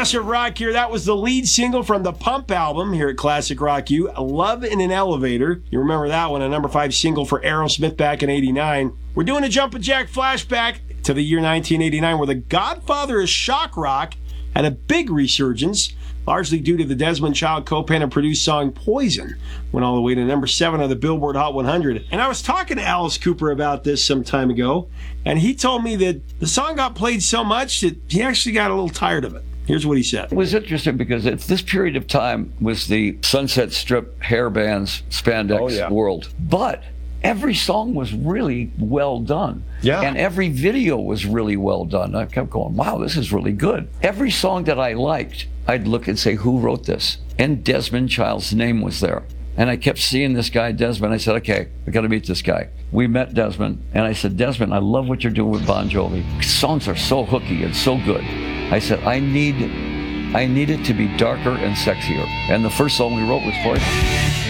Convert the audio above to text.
Progressive rock here. That was the lead single from the Pump album here at Classic Rock U, Love in an Elevator. You remember that one, a number 5 single for Aerosmith back in 89. We're doing a Jumpin' Jack flashback to the year 1989 where the godfather of shock rock had a big resurgence, largely due to the Desmond Child co-pen and produced song Poison. Went all the way to number 7 on the Billboard Hot 100. And I was talking to Alice Cooper about this some time ago, and he told me that the song got played so much that he actually got a little tired of it. Here's what he said. It was interesting because it's this period of time was the Sunset Strip hair bands spandex world. But every song was really well done. Yeah. And every video was really well done. I kept going, wow, this is really good. Every song that I liked, I'd look and say, who wrote this? And Desmond Child's name was there. And I kept seeing this guy, Desmond. I said, okay, I got to meet this guy. We met Desmond, and I said, Desmond, I love what you're doing with Bon Jovi. Songs are so hooky and so good. I said, I need it to be darker and sexier. And the first song we wrote was Poison.